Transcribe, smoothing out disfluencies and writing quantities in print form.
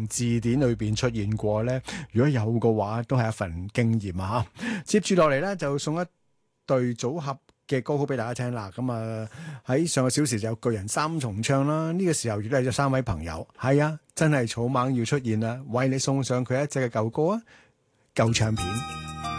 能字典裏邊出現過呢？如果有嘅話，都係一份經驗啊！嚇，接住落嚟呢，就送一對組合嘅歌曲俾大家聽啦。咁啊，喺上個小時就有巨人三重唱啦。呢個時候，亦都係咗三位朋友，係啊，真係草蜢要出現啦，為你送上佢一隻嘅舊歌啊，舊唱片。